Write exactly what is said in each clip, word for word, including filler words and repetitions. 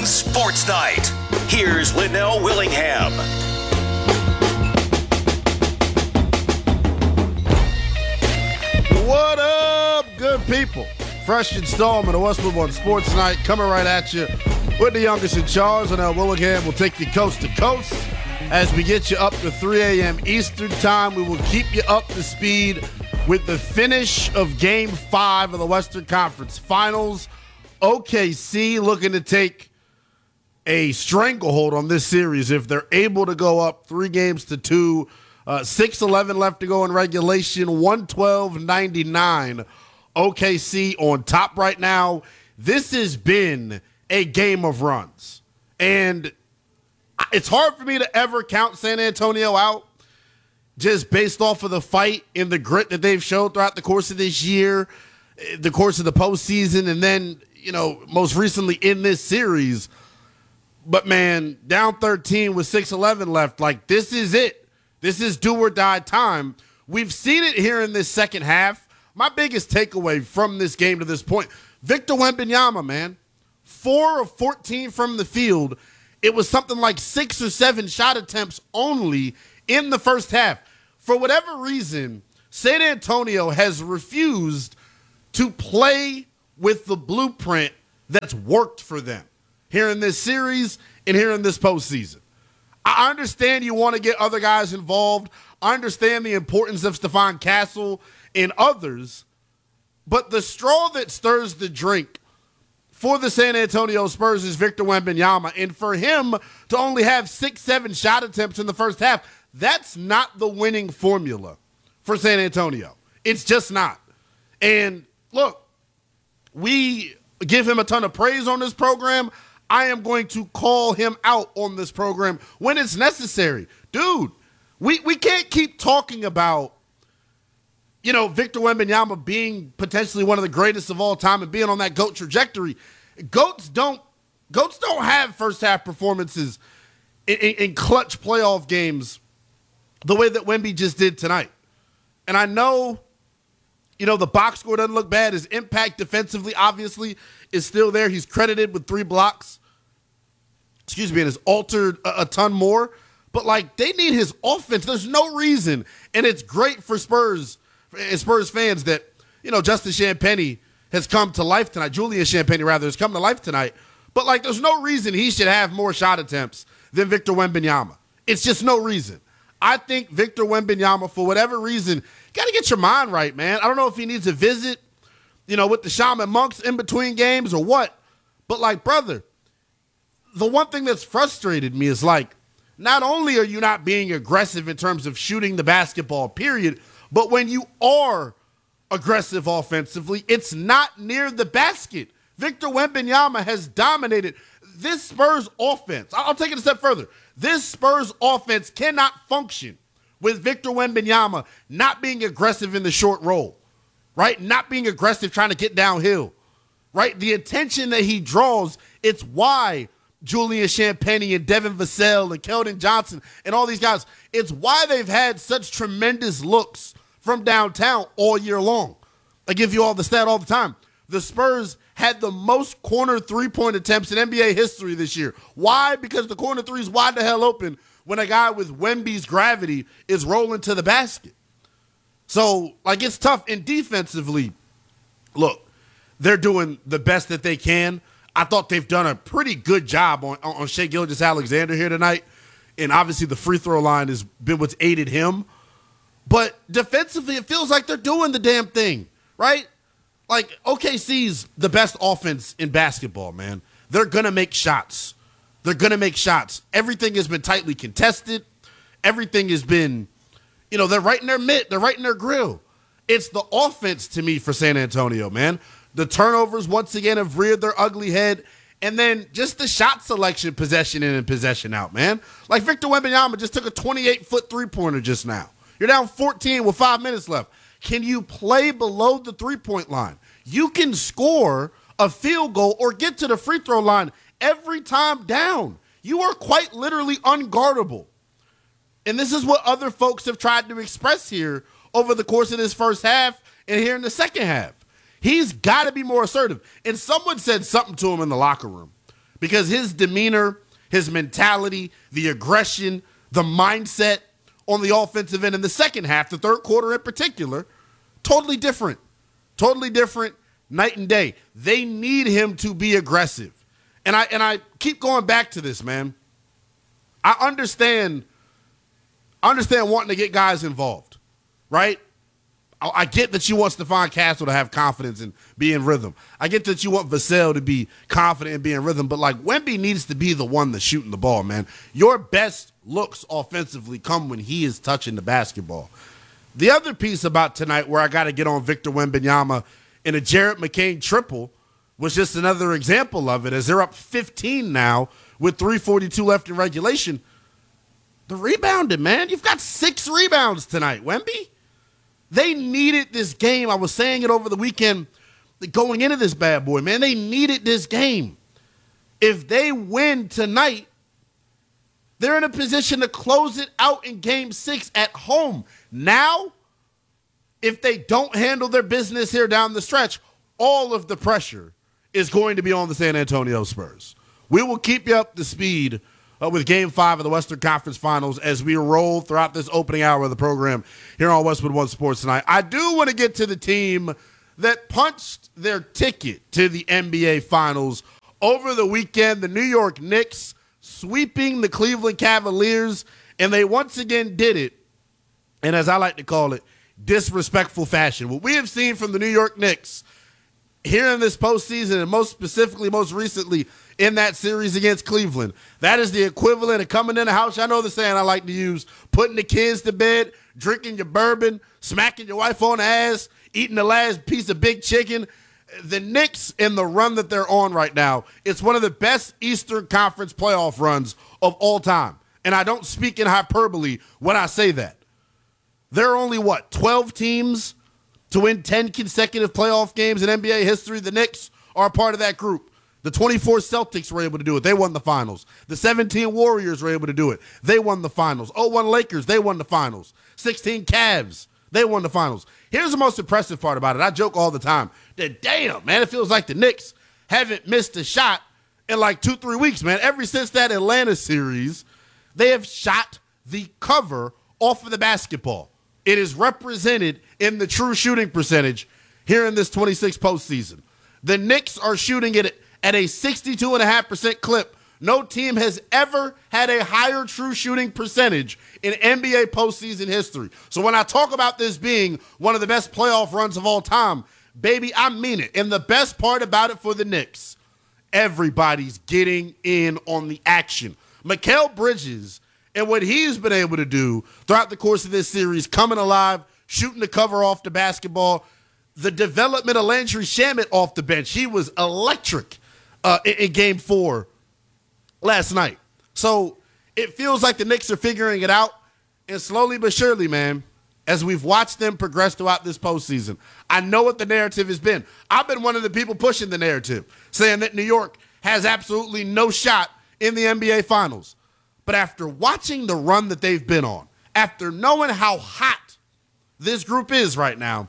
Sports Night. Here's Linnell Willingham. What up, good people? Fresh installment of Westwood One Sports Night coming right at you with the youngest in charge. Linnell Willingham will take you coast to coast as we get you up to three a.m. Eastern Time. We will keep you up to speed with the finish of Game five of the Western Conference Finals. O K C looking to take a stranglehold on this series if they're able to go up three games to two. Uh, six eleven left to go in regulation, one twelve ninety-nine. O K C on top right now. This has been a game of runs. And it's hard for me to ever count San Antonio out just based off of the fight and the grit that they've showed throughout the course of this year, the course of the postseason, and then, you know, most recently in this series. But, man, down thirteen with six eleven left, like, this is it. This is do or die time. We've seen it here in this second half. My biggest takeaway from this game to this point, Victor Wembanyama, man, four of fourteen from the field. It was something like six or seven shot attempts only in the first half. For whatever reason, San Antonio has refused to play with the blueprint that's worked for them here in this series and here in this postseason. I understand you want to get other guys involved. I understand the importance of Stephon Castle and others, but the straw that stirs the drink for the San Antonio Spurs is Victor Wembanyama, and for him to only have six, seven shot attempts in the first half, that's not the winning formula for San Antonio. It's just not. And look, we give him a ton of praise on this program. I am going to call him out on this program when it's necessary. Dude, we, we can't keep talking about, you know, Victor Wembanyama being potentially one of the greatest of all time and being on that GOAT trajectory. Goats don't Goats don't have first half performances in, in, in clutch playoff games the way that Wemby just did tonight. And I know, you know, the box score doesn't look bad. His impact defensively, obviously, is still there. He's credited with three blocks. Excuse me, and has altered a, a ton more. But, like, they need his offense. There's no reason. And it's great for Spurs and Spurs fans that, you know, Justin Champagnie has come to life tonight. Julian Champagnie, rather, has come to life tonight. But, like, there's no reason he should have more shot attempts than Victor Wembanyama. It's just no reason. I think Victor Wembanyama, for whatever reason, got to get your mind right, man. I don't know if he needs a visit, you know, with the shaman monks in between games or what. But, like, brother, the one thing that's frustrated me is, like, not only are you not being aggressive in terms of shooting the basketball, period, but when you are aggressive offensively, it's not near the basket. Victor Wembanyama has dominated this Spurs offense. I'll take it a step further. This Spurs offense cannot function with Victor Wembanyama not being aggressive in the short roll, right? Not being aggressive trying to get downhill, right? The attention that he draws, it's why Julian Champagnie and Devin Vassell and Keldon Johnson and all these guys, it's why they've had such tremendous looks from downtown all year long. I give you all the stat all the time. The Spurs had the most corner three-point attempts in N B A history this year. Why? Because the corner three is wide the hell open when a guy with Wemby's gravity is rolling to the basket. So, like, it's tough. And defensively, look, they're doing the best that they can. I thought they've done a pretty good job on, on Shai Gilgeous-Alexander here tonight. And obviously the free throw line has been what's aided him. But defensively, it feels like they're doing the damn thing, right? Like, O K C's the best offense in basketball, man. They're going to make shots. They're going to make shots. Everything has been tightly contested. Everything has been, you know, they're right in their mitt. They're right in their grill. It's the offense to me for San Antonio, man. The turnovers, once again, have reared their ugly head. And then just the shot selection, possession in and possession out, man. Like Victor Wembanyama just took a twenty-eight-foot three-pointer just now. You're down fourteen with five minutes left. Can you play below the three-point line? You can score a field goal or get to the free throw line every time down. You are quite literally unguardable. And this is what other folks have tried to express here over the course of this first half and here in the second half. He's got to be more assertive. And someone said something to him in the locker room because his demeanor, his mentality, the aggression, the mindset on the offensive end in the second half, the third quarter in particular, totally different. Totally different, night and day. They need him to be aggressive. And I and I keep going back to this, man. I understand, I understand wanting to get guys involved, right? I, I get that you want Stephon Castle to have confidence and be in rhythm. I get that you want Vassell to be confident and be in rhythm, but like Wemby needs to be the one that's shooting the ball, man. Your best looks offensively come when he is touching the basketball. The other piece about tonight where I got to get on Victor Wembanyama in a Jared McCain triple was just another example of it, as they're up fifteen now with three forty-two left in regulation. The rebounding, man. You've got six rebounds tonight, Wemby. They needed this game. I was saying it over the weekend going into this bad boy, man. They needed this game. If they win tonight, they're in a position to close it out in game six at home. Now, if they don't handle their business here down the stretch, all of the pressure is going to be on the San Antonio Spurs. We will keep you up to speed uh, with game five of the Western Conference Finals as we roll throughout this opening hour of the program here on Westwood One Sports tonight. I do want to get to the team that punched their ticket to the N B A Finals over the weekend, the New York Knicks, sweeping the Cleveland Cavaliers, and they once again did it, and as I like to call it, disrespectful fashion. What we have seen from the New York Knicks here in this postseason, and most specifically, most recently, in that series against Cleveland, that is the equivalent of coming in the house. I know the saying I like to use, putting the kids to bed, drinking your bourbon, smacking your wife on the ass, eating the last piece of big chicken. The Knicks, in the run that they're on right now, it's one of the best Eastern Conference playoff runs of all time. And I don't speak in hyperbole when I say that. There are only, what, twelve teams to win ten consecutive playoff games in N B A history? The Knicks are a part of that group. The twenty-four Celtics were able to do it. They won the finals. The seventeen Warriors were able to do it. They won the finals. oh one Lakers, they won the finals. sixteen Cavs, they won the finals. Here's the most impressive part about it. I joke all the time that, damn, man, it feels like the Knicks haven't missed a shot in like two, three weeks, man. Ever since that Atlanta series, they have shot the cover off of the basketball. It is represented in the true shooting percentage here in this twenty-six postseason. The Knicks are shooting it at a sixty-two point five percent clip. No team has ever had a higher true shooting percentage in N B A postseason history. So when I talk about this being one of the best playoff runs of all time, baby, I mean it. And the best part about it for the Knicks, everybody's getting in on the action. Mikal Bridges and what he's been able to do throughout the course of this series, coming alive, shooting the cover off the basketball, the development of Landry Shamet off the bench. He was electric uh, in, in game four last night. So it feels like the Knicks are figuring it out, and slowly but surely, man, as we've watched them progress throughout this postseason, I know what the narrative has been. I've been one of the people pushing the narrative, saying that New York has absolutely no shot in the N B A Finals. But after watching the run that they've been on, after knowing how hot this group is right now,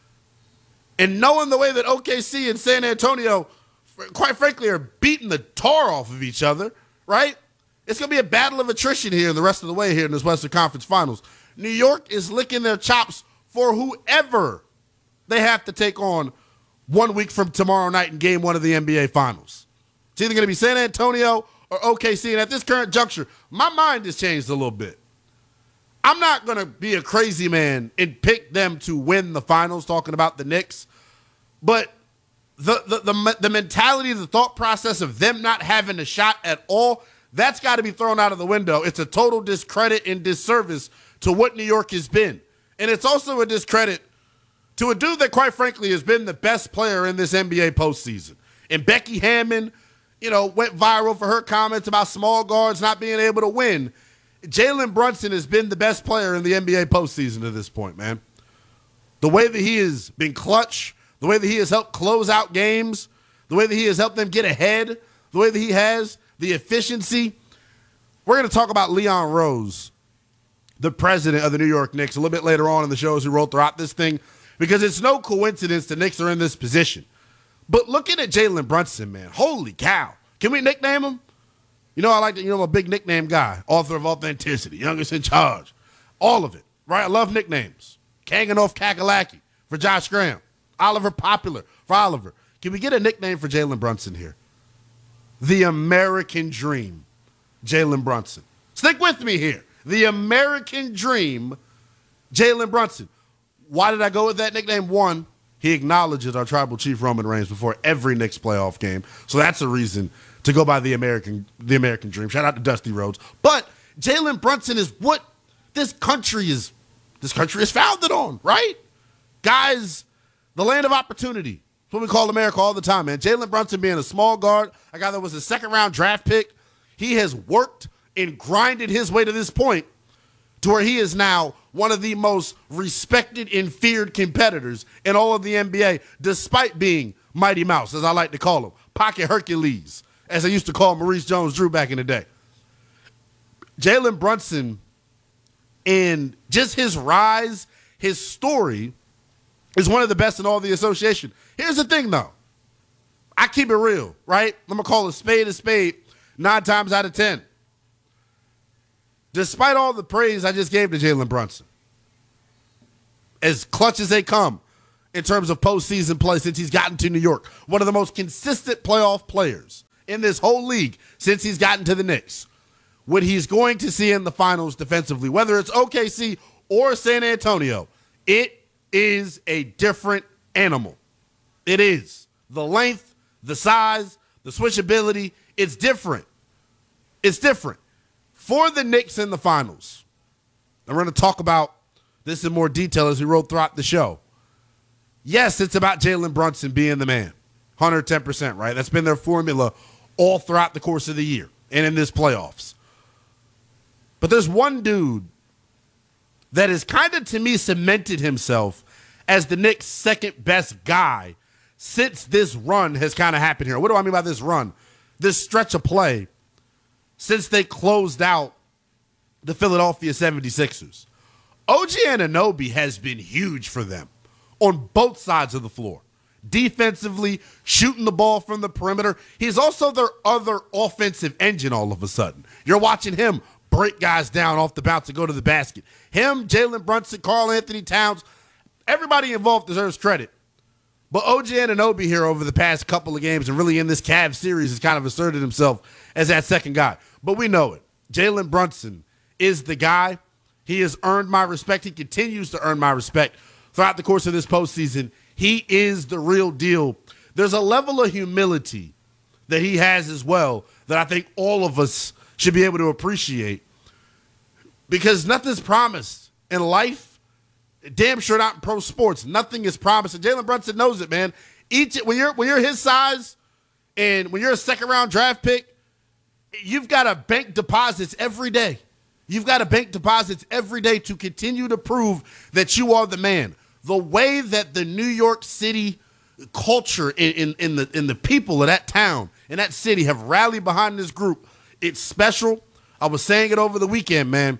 and knowing the way that O K C and San Antonio, quite frankly, are beating the tar off of each other, right? It's going to be a battle of attrition here the rest of the way here in this Western Conference Finals. New York is licking their chops for whoever they have to take on one week from tomorrow night in game one of the N B A Finals. It's either going to be San Antonio or O K C, and at this current juncture, my mind has changed a little bit. I'm not going to be a crazy man and pick them to win the finals, talking about the Knicks, but the the the, the mentality, the thought process of them not having a shot at all, that's got to be thrown out of the window. It's a total discredit and disservice to what New York has been. And it's also a discredit to a dude that, quite frankly, has been the best player in this N B A postseason. And Becky Hammon, you know, went viral for her comments about small guards not being able to win. Jalen Brunson has been the best player in the N B A postseason to this point, man. The way that he has been clutch, the way that he has helped close out games, the way that he has helped them get ahead, the way that he has, the efficiency. We're going to talk about Leon Rose, the president of the New York Knicks, a little bit later on in the show as we roll throughout this thing, because it's no coincidence the Knicks are in this position. But looking at Jalen Brunson, man, holy cow. Can we nickname him? You know, I like to, you know, I'm a big nickname guy, author of Authenticity, youngest in charge, all of it, right? I love nicknames. Kanganoff Kakalaki for Josh Graham, Oliver Popular for Oliver. Can we get a nickname for Jalen Brunson here? The American Dream, Jalen Brunson. Stick with me here. The American Dream, Jalen Brunson. Why did I go with that nickname? One, he acknowledges our tribal chief Roman Reigns before every Knicks playoff game. So that's a reason to go by the American the American Dream. Shout out to Dusty Rhodes. But Jalen Brunson is what this country is this country is founded on, right? Guys, the land of opportunity. That's what we call America all the time, man. Jalen Brunson being a small guard, a guy that was a second-round draft pick, he has worked and grinded his way to this point to where he is now one of the most respected and feared competitors in all of the N B A, despite being Mighty Mouse, as I like to call him, Pocket Hercules, as I used to call Maurice Jones-Drew back in the day. Jalen Brunson, and just his rise, his story, is one of the best in all the association. Here's the thing, though. I keep it real, right? I'm going to call a spade a spade nine times out of ten. Despite all the praise I just gave to Jalen Brunson, as clutch as they come in terms of postseason play since he's gotten to New York, one of the most consistent playoff players in this whole league since he's gotten to the Knicks, what he's going to see in the finals defensively, whether it's O K C or San Antonio, it is a different animal. It is. The length, the size, the switchability, it's different. It's different. For the Knicks in the finals, and we're going to talk about this in more detail as we roll throughout the show. Yes, it's about Jalen Brunson being the man. one hundred ten percent, right? That's been their formula all throughout the course of the year and in this playoffs. But there's one dude that has kind of, to me, cemented himself as the Knicks' second best guy since this run has kind of happened here. What do I mean by this run? This stretch of play since they closed out the Philadelphia seventy-sixers. O G Anunoby has been huge for them on both sides of the floor. Defensively, shooting the ball from the perimeter. He's also their other offensive engine all of a sudden. You're watching him break guys down off the bounce and go to the basket. Him, Jalen Brunson, Karl Anthony Towns, everybody involved deserves credit. But O G Anunoby here over the past couple of games and really in this Cavs series has kind of asserted himself as that second guy. But we know it. Jalen Brunson is the guy. He has earned my respect. He continues to earn my respect throughout the course of this postseason. He is the real deal. There's a level of humility that he has as well that I think all of us should be able to appreciate, because nothing's promised in life. Damn sure not in pro sports. Nothing is promised. And Jalen Brunson knows it, man. Each when you're when you're his size and when you're a second round draft pick, you've got to bank deposits every day. You've got to bank deposits every day to continue to prove that you are the man. The way that the New York City culture in, in, in the in the people of that town, in that city, have rallied behind this group, it's special. I was saying it over the weekend, man.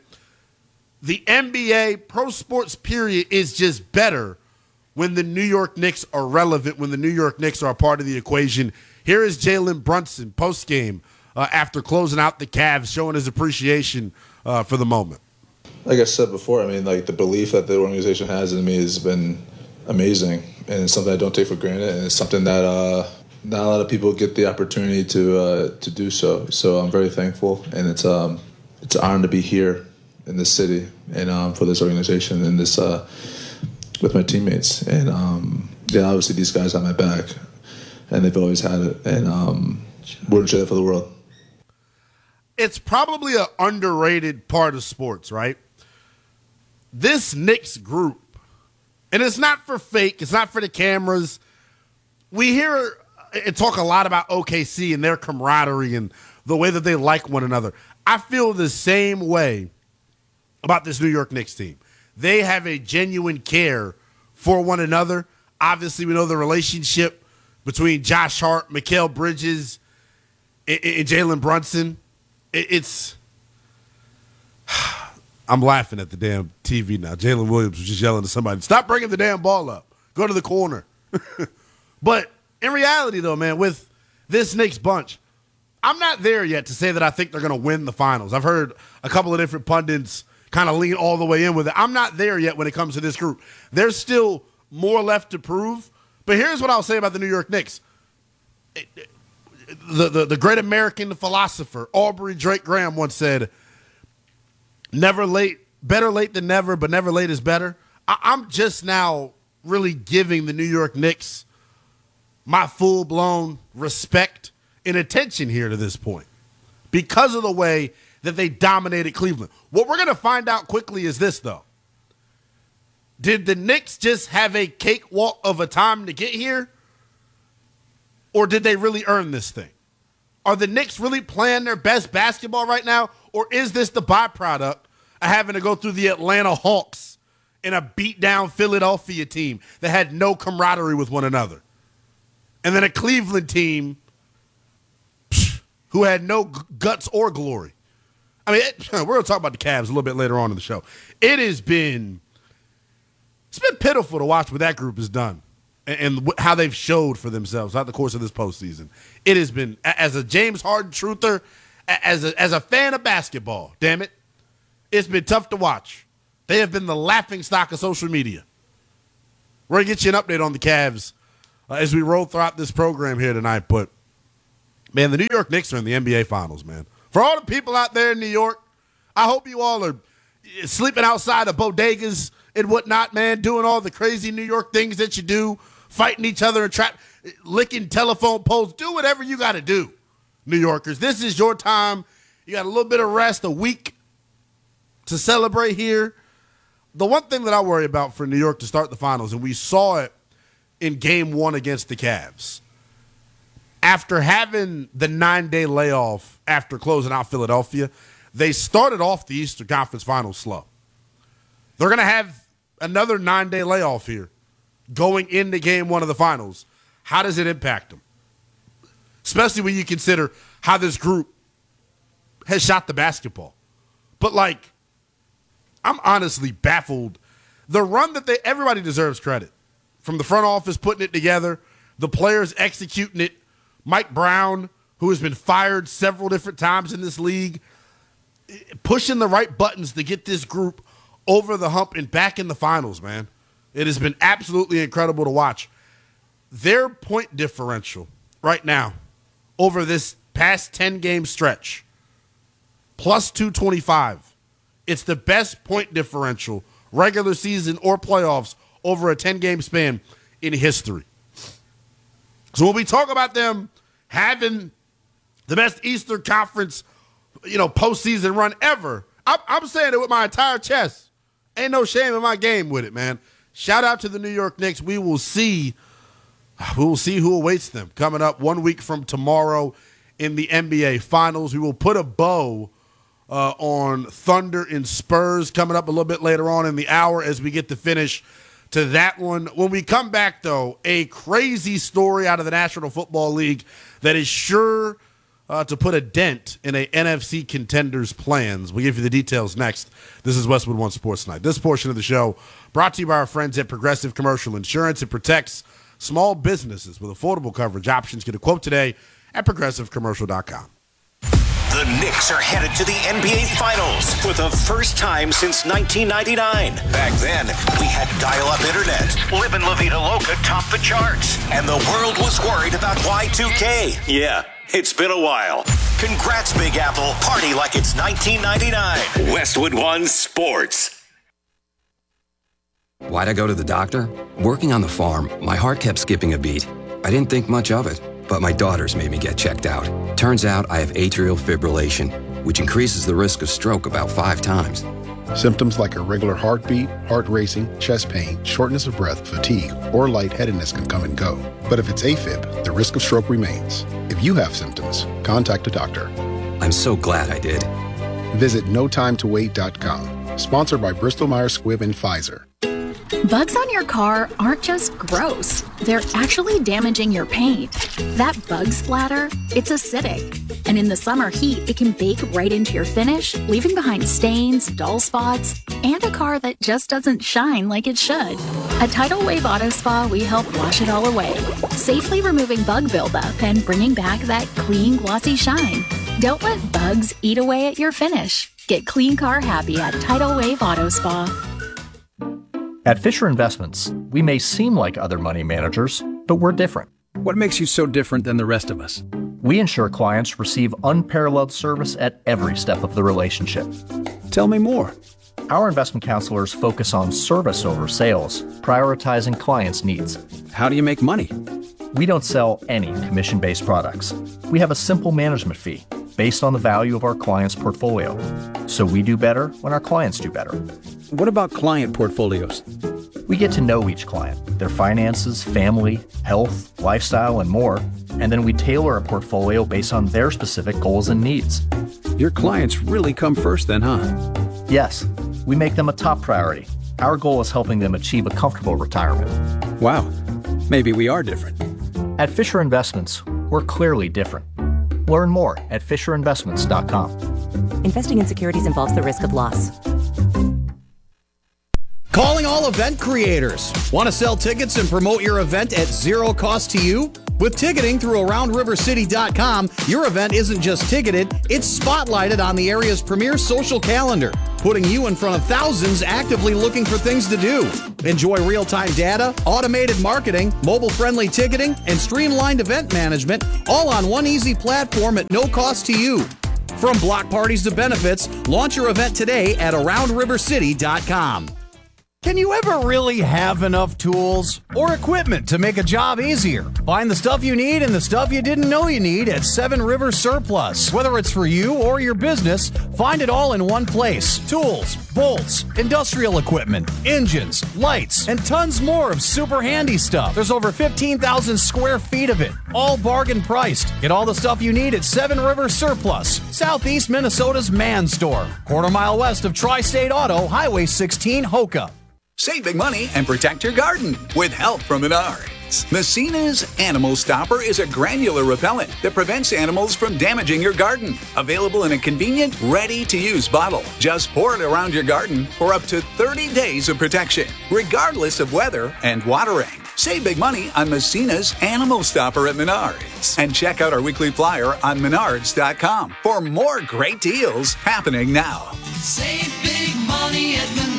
The N B A, pro sports period, is just better when the New York Knicks are relevant, when the New York Knicks are a part of the equation. Here is Jalen Brunson postgame uh, after closing out the Cavs, showing his appreciation uh, for the moment. Like I said before, I mean, like the belief that the organization has in me has been amazing, and it's something I don't take for granted, and it's something that uh, not a lot of people get the opportunity to uh, to do so. So I'm very thankful, and it's um it's an honor to be here in this city and um, for this organization and this uh, with my teammates. And um, yeah, obviously these guys have my back, and they've always had it, and um, wouldn't trade it for the world. It's probably an underrated part of sports, right? This Knicks group, and it's not for fake, it's not for the cameras. We hear and talk a lot about O K C and their camaraderie and the way that they like one another. I feel the same way about this New York Knicks team. They have a genuine care for one another. Obviously, we know the relationship between Josh Hart, Mikal Bridges, and, and Jalen Brunson. It, it's I'm laughing at the damn T V now. Jalen Williams was just yelling to somebody, stop bringing the damn ball up. Go to the corner. But in reality, though, man, with this Knicks bunch, I'm not there yet to say that I think they're going to win the finals. I've heard a couple of different pundits kind of lean all the way in with it. I'm not there yet when it comes to this group. There's still more left to prove. But here's what I'll say about the New York Knicks. The, the, the great American philosopher, Aubrey Drake Graham, once said, never late, better late than never, but never late is better. I, I'm just now really giving the New York Knicks my full-blown respect and attention here to this point because of the way that they dominated Cleveland. What we're going to find out quickly is this, though. Did the Knicks just have a cakewalk of a time to get here? Or did they really earn this thing? Are the Knicks really playing their best basketball right now? Or is this the byproduct of having to go through the Atlanta Hawks and a beat-down Philadelphia team that had no camaraderie with one another? And then a Cleveland team psh, who had no g- guts or glory. I mean, it, we're going to talk about the Cavs a little bit later on in the show. It has been, it's been pitiful to watch what that group has done and, and w- how they've showed for themselves throughout the course of this postseason. It has been, as a James Harden truther, as a, as a fan of basketball, damn it, it's been tough to watch. They have been the laughingstock of social media. We're going to get you an update on the Cavs uh, as we roll throughout this program here tonight. But, man, the New York Knicks are in the N B A Finals, man. For all the people out there in New York, I hope you all are sleeping outside of bodegas and whatnot, man, doing all the crazy New York things that you do, fighting each other and trap, licking telephone poles. Do whatever you got to do, New Yorkers. This is your time. You got a little bit of rest, a week to celebrate here. The one thing that I worry about for New York to start the finals, and we saw it in game one against the Cavs, after having the nine-day layoff after closing out Philadelphia, they started off the Eastern Conference Finals slow. They're going to have another nine-day layoff here going into game one of the finals. How does it impact them? Especially when you consider how this group has shot the basketball. But, like, I'm honestly baffled. The run that they – everybody deserves credit. From the front office putting it together, the players executing it, Mike Brown, who has been fired several different times in this league, pushing the right buttons to get this group over the hump and back in the finals, man. It has been absolutely incredible to watch. Their point differential right now over this past ten-game stretch, plus two twenty-five. It's the best point differential, regular season or playoffs, over a ten-game span in history. So when we talk about them having the best Eastern Conference, you know, postseason run ever, I'm, I'm saying it with my entire chest. Ain't no shame in my game with it, man. Shout out to the New York Knicks. We will see, we will see who awaits them coming up one week from tomorrow in the N B A Finals. We will put a bow uh, on Thunder and Spurs coming up a little bit later on in the hour as we get to finish to that one. When we come back, though, a crazy story out of the National Football League that is sure uh, to put a dent in a N F C contender's plans. We'll give you the details next. This is Westwood One Sports Night. This portion of the show brought to you by our friends at Progressive Commercial Insurance. It protects small businesses with affordable coverage options. Get a quote today at progressive commercial dot com. The Knicks are headed to the N B A Finals for the first time since nineteen ninety-nine. Back then, we had dial-up internet. Live in La Vida Loca topped the charts. And the world was worried about Y two K. Yeah, it's been a while. Congrats, Big Apple. Party like it's nineteen ninety-nine. Westwood One Sports. Why'd I go to the doctor? Working on the farm, my heart kept skipping a beat. I didn't think much of it. But my daughters made me get checked out. Turns out I have atrial fibrillation, which increases the risk of stroke about five times. Symptoms like irregular heartbeat, heart racing, chest pain, shortness of breath, fatigue, or lightheadedness can come and go. But if it's AFib, the risk of stroke remains. If you have symptoms, contact a doctor. I'm so glad I did. Visit no time to wait dot com. Sponsored by Bristol Myers Squibb and Pfizer. Bugs on your car aren't just gross. They're actually damaging your paint. That bug splatter, it's acidic. And in the summer heat, it can bake right into your finish, leaving behind stains, dull spots, and a car that just doesn't shine like it should. At Tidal Wave Auto Spa, we help wash it all away, safely removing bug buildup and bringing back that clean, glossy shine. Don't let bugs eat away at your finish. Get clean car happy at Tidal Wave Auto Spa. At Fisher Investments, we may seem like other money managers, but we're different. What makes you so different than the rest of us? We ensure clients receive unparalleled service at every step of the relationship. Tell me more. Our investment counselors focus on service over sales, prioritizing clients' needs. How do you make money? We don't sell any commission-based products. We have a simple management fee based on the value of our client's portfolio. So we do better when our clients do better. What about client portfolios? We get to know each client, their finances, family, health, lifestyle, and more, and then we tailor a portfolio based on their specific goals and needs. Your clients really come first then, huh? Yes, we make them a top priority. Our goal is helping them achieve a comfortable retirement. Wow, maybe we are different. At Fisher Investments, we're clearly different. Learn more at fisher investments dot com. Investing in securities involves the risk of loss. Calling all event creators. Want to sell tickets and promote your event at zero cost to you? With ticketing through around river city dot com, your event isn't just ticketed, it's spotlighted on the area's premier social calendar, putting you in front of thousands actively looking for things to do. Enjoy real-time data, automated marketing, mobile-friendly ticketing, and streamlined event management, all on one easy platform at no cost to you. From block parties to benefits, launch your event today at around river city dot com. Can you ever really have enough tools or equipment to make a job easier? Find the stuff you need and the stuff you didn't know you need at Seven Rivers Surplus. Whether it's for you or your business, find it all in one place. Tools, bolts, industrial equipment, engines, lights, and tons more of super handy stuff. There's over fifteen thousand square feet of it, all bargain priced. Get all the stuff you need at Seven Rivers Surplus, Southeast Minnesota's Man Store, quarter mile west of Tri-State Auto, Highway sixteen, Hoka. Save big money and protect your garden with help from Menards. Messina's Animal Stopper is a granular repellent that prevents animals from damaging your garden. Available in a convenient, ready-to-use bottle. Just pour it around your garden for up to thirty days of protection, regardless of weather and watering. Save big money on Messina's Animal Stopper at Menards. And check out our weekly flyer on menards dot com for more great deals happening now. Save big money at Menards.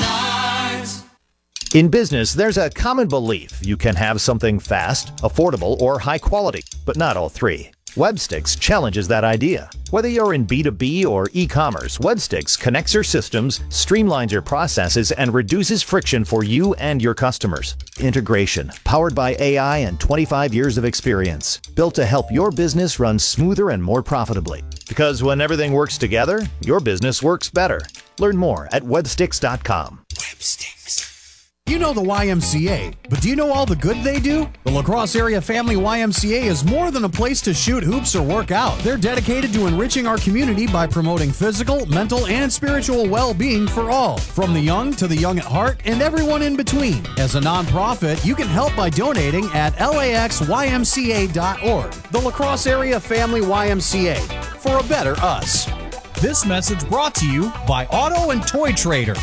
In business, there's a common belief you can have something fast, affordable, or high quality, but not all three. Webstix challenges that idea. Whether you're in B two B or e-commerce, Webstix connects your systems, streamlines your processes, and reduces friction for you and your customers. Integration, powered by A I and twenty-five years of experience, built to help your business run smoother and more profitably. Because when everything works together, your business works better. Learn more at webstix dot com. Webstix. You know the Y M C A, but do you know all the good they do? The La Crosse Area Family Y M C A is more than a place to shoot hoops or work out. They're dedicated to enriching our community by promoting physical, mental, and spiritual well-being for all, from the young to the young at heart and everyone in between. As a nonprofit, you can help by donating at L A X Y M C A dot org. The La Crosse Area Family Y M C A, for a better us. This message brought to you by Auto and Toy Trader.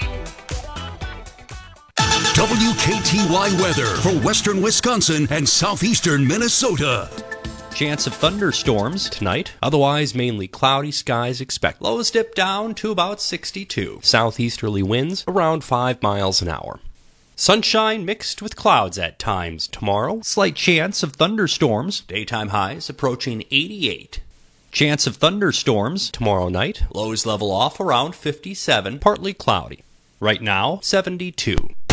W K T Y weather for western Wisconsin and southeastern Minnesota. Chance of thunderstorms tonight. Otherwise, mainly cloudy skies expect. Lows dip down to about sixty-two. Southeasterly winds around five miles an hour. Sunshine mixed with clouds at times tomorrow. Slight chance of thunderstorms. Daytime highs approaching eighty-eight. Chance of thunderstorms tomorrow night. Lows level off around fifty-seven. Partly cloudy. Right now, seventy-two.